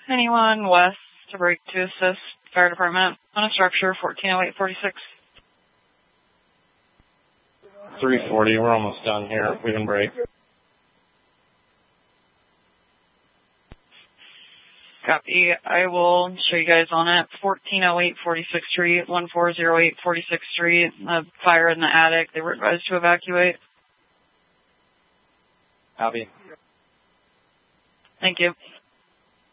Anyone west to break to assist fire department on a structure 140846. 340, we're almost done here. We can break. Copy. I will show you guys on it. 1408 46th Street, 1408 46th Street. Fire in the attic. They were advised to evacuate. Copy. Thank you.